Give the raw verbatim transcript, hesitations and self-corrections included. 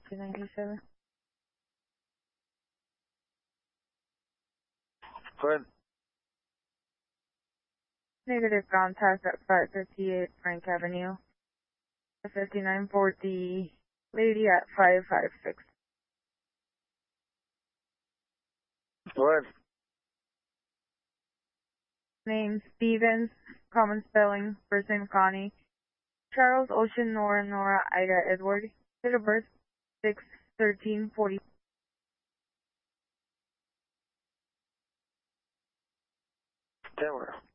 nineteen ninety-seven. Go ahead. Negative contact at five fifty-eight Frank Avenue. fifty-nine for the lady at five five six. Go ahead. Name Stevens, common spelling, first name Connie. Charles Ocean Nora Nora Ida Edward. Date of birth six thirteen forty. Denver.